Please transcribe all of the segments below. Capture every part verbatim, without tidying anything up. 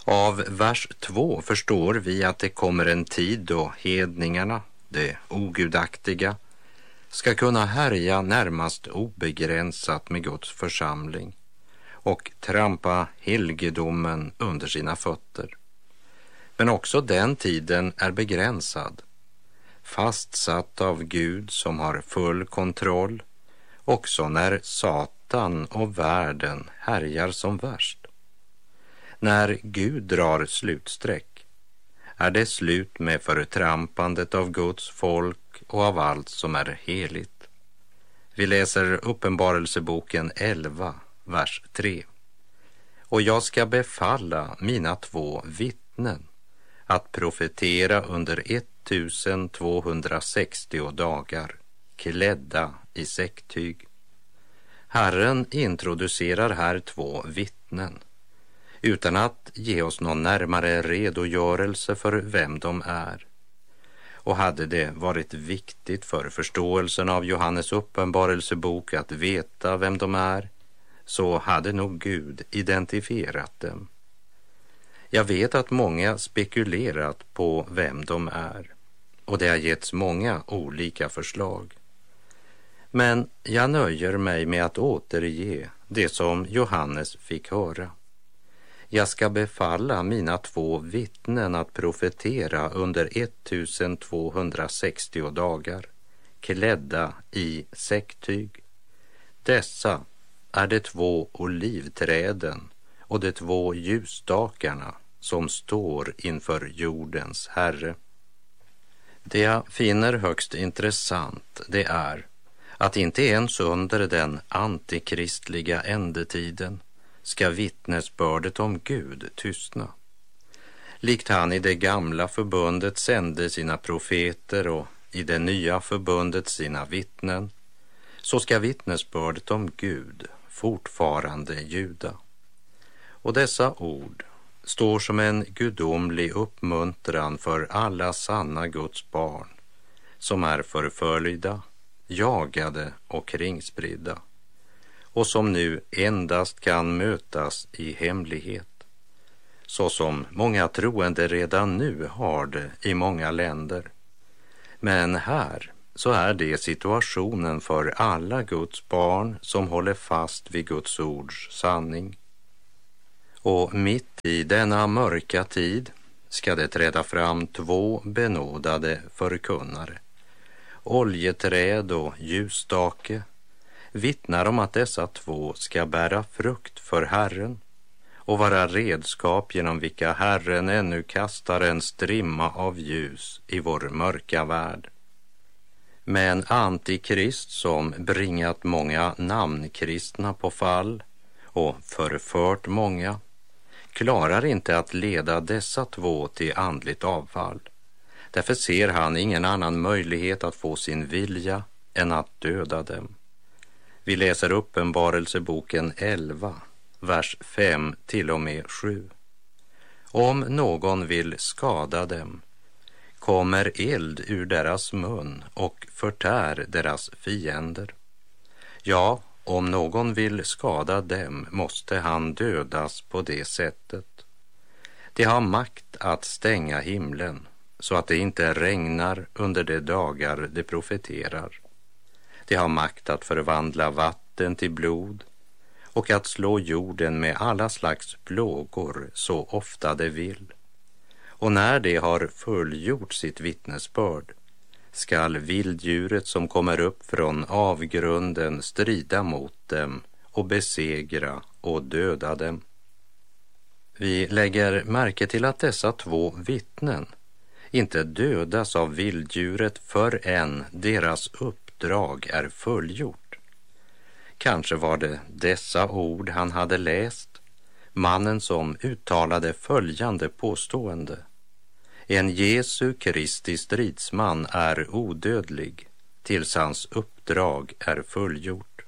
Av vers två förstår vi att det kommer en tid då hedningarna, det ogudaktiga, ska kunna härja närmast obegränsat med Guds församling och trampa helgedomen under sina fötter. Men också den tiden är begränsad, fastsatt av Gud som har full kontroll, också när Satan och världen härjar som värst. När Gud drar slutsträck är det slut med förtrampandet av Guds folk och av allt som är heligt. Vi läser Uppenbarelseboken elva, vers tre. Och jag ska befalla mina två vittnen att profetera under ettusentvåhundrasextio dagar, klädda i säcktyg. Herren introducerar här två vittnen, utan att ge oss någon närmare redogörelse för vem de är. Och hade det varit viktigt för förståelsen av Johannes uppenbarelsebok att veta vem de är, så hade nog Gud identifierat dem. Jag vet att många spekulerat på vem de är, och det har getts många olika förslag. Men jag nöjer mig med att återge det som Johannes fick höra. Jag ska befalla mina två vittnen att profetera under ettusentvåhundrasextio dagar, klädda i säcktyg. Dessa är de två olivträden och de två ljusstakarna som står inför jordens Herre. Det jag finner högst intressant, det är att inte ens under den antikristliga ändetiden ska vittnesbördet om Gud tystna. Likt han i det gamla förbundet sände sina profeter och i det nya förbundet sina vittnen, så ska vittnesbördet om Gud fortfarande ljuda. Och dessa ord står som en gudomlig uppmuntran för alla sanna Guds barn som är förföljda, jagade och kringspridda, och som nu endast kan mötas i hemlighet, så som många troende redan nu har det i många länder. Men här så är det situationen för alla Guds barn som håller fast vid Guds ords sanning. Och mitt i denna mörka tid ska det träda fram två benådade förkunnare. Oljeträd och ljusstake vittnar om att dessa två ska bära frukt för Herren och vara redskap genom vilka Herren ännu kastar en strimma av ljus i vår mörka värld. Men antikrist som bringat många namnkristna på fall och förfört många klarar inte att leda dessa två till andligt avfall. Därför ser han ingen annan möjlighet att få sin vilja än att döda dem. Vi läser Uppenbarelseboken elva, vers fem till och med sju. Om någon vill skada dem kommer eld ur deras mun och förtär deras fiender. Ja, om någon vill skada dem måste han dödas på det sättet. De har makt att stänga himlen så att det inte regnar under de dagar de profeterar. De har makt att förvandla vatten till blod och att slå jorden med alla slags plågor så ofta de vill. Och när de har fullgjort sitt vittnesbörd skall vilddjuret som kommer upp från avgrunden strida mot dem och besegra och döda dem. Vi lägger märke till att dessa två vittnen inte dödas av vilddjuret förrän deras uppdrag är fullgjort. Kanske var det dessa ord han hade läst, mannen som uttalade följande påstående: en Jesu Kristi stridsman är odödlig tills hans uppdrag är fullgjort.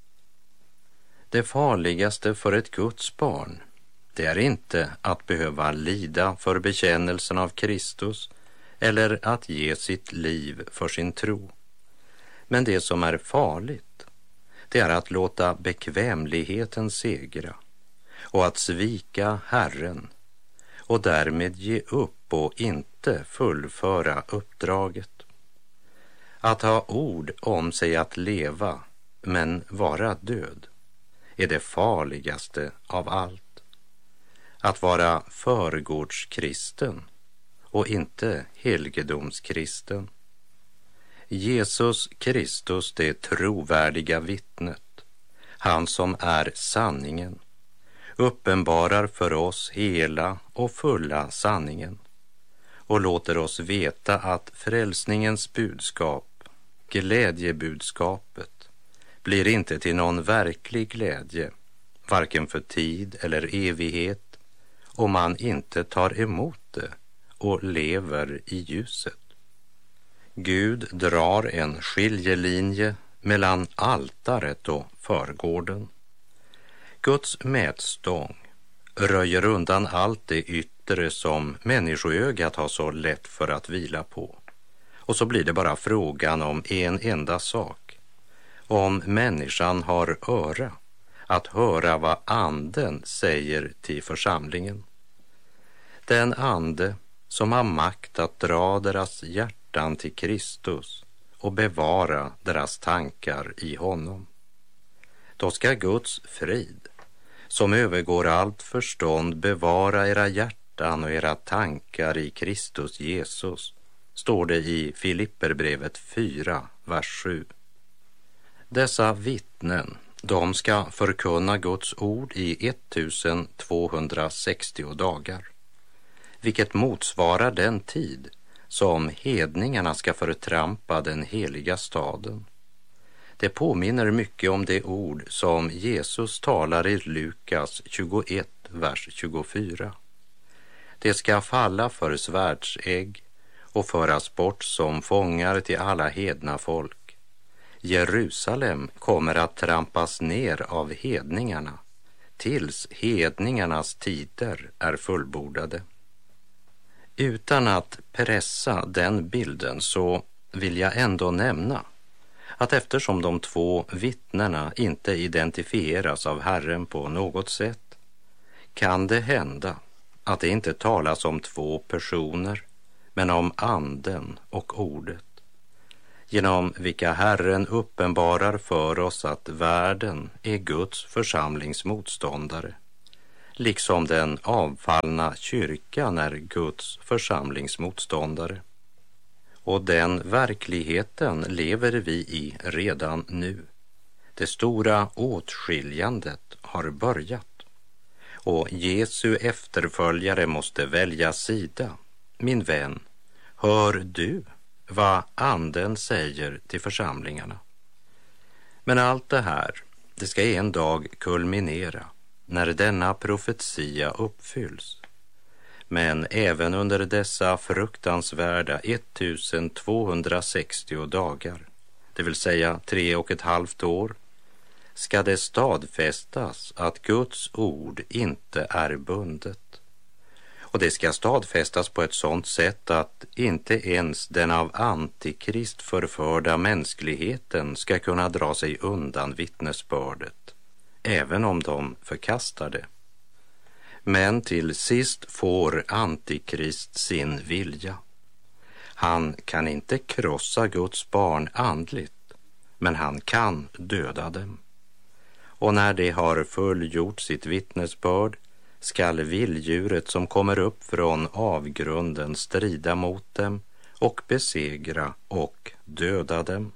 Det farligaste för ett Guds barn, det är inte att behöva lida för bekännelsen av Kristus eller att ge sitt liv för sin tro. Men det som är farligt, det är att låta bekvämligheten segra och att svika Herren och därmed ge upp och inte fullföra uppdraget. Att ha ord om sig att leva men vara död är det farligaste av allt. Att vara förgårdskristen och inte helgedomskristen. Jesus Kristus, det trovärdiga vittnet, han som är sanningen, uppenbarar för oss hela och fulla sanningen och låter oss veta att frälsningens budskap, glädjebudskapet, blir inte till någon verklig glädje, varken för tid eller evighet, om man inte tar emot det och lever i ljuset. Gud drar en skiljelinje mellan altaret och förgården. Guds mätstång röjer undan allt det yttre som människoögat har så lätt för att vila på. Och så blir det bara frågan om en enda sak. Om människan har öra att höra vad anden säger till församlingen. Den ande som har makt att dra deras hjärtan till Kristus och bevara deras tankar i honom. Då ska Guds frid, som övergår allt förstånd, bevara era hjärtan och era tankar i Kristus Jesus, står det i Filipperbrevet fyra, vers sju. Dessa vittnen, de ska förkunna Guds ord i ettusentvåhundrasextio dagar, vilket motsvarar den tid som hedningarna ska förtrampa den heliga staden. Det påminner mycket om det ord som Jesus talar i Lukas tjugoett, vers tjugofyra. Det ska falla för svärdsägg och föras bort som fångar till alla hedna folk. Jerusalem kommer att trampas ner av hedningarna tills hedningarnas tider är fullbordade. Utan att pressa den bilden så vill jag ändå nämna att eftersom de två vittnena inte identifieras av Herren på något sätt, kan det hända att det inte talas om två personer, men om anden och ordet, genom vilka Herren uppenbarar för oss att världen är Guds församlingsmotståndare, liksom den avfallna kyrkan är Guds församlingsmotståndare. Och den verkligheten lever vi i redan nu. Det stora åtskiljandet har börjat. Och Jesu efterföljare måste välja sida. Min vän, hör du vad anden säger till församlingarna? Men allt det här, det ska en dag kulminera när denna profetia uppfylls. Men även under dessa fruktansvärda ettusentvåhundrasextio dagar, det vill säga tre och ett halvt år, ska det stadfästas att Guds ord inte är bundet. Och det ska stadfästas på ett sådant sätt att inte ens den av antikrist förförda mänskligheten ska kunna dra sig undan vittnesbördet, även om de förkastar det. Men till sist får antikrist sin vilja. Han kan inte krossa Guds barn andligt, men han kan döda dem. Och när det har fullgjort sitt vittnesbörd skall vilddjuret som kommer upp från avgrunden strida mot dem och besegra och döda dem.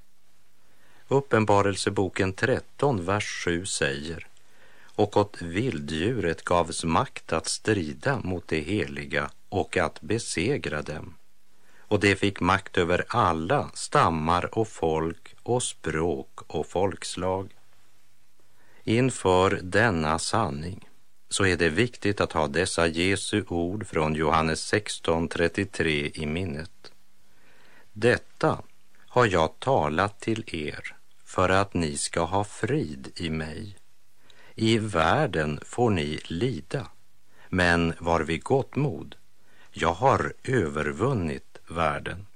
Uppenbarelseboken tretton, vers sju säger: och åt vilddjuret gavs makt att strida mot det heliga och att besegra dem. Och det fick makt över alla stammar och folk och språk och folkslag. Inför denna sanning så är det viktigt att ha dessa Jesu ord från Johannes sexton trettiotre i minnet. Detta har jag talat till er för att ni ska ha frid i mig. I världen får ni lida, men var vid gott mod. Jag har övervunnit världen.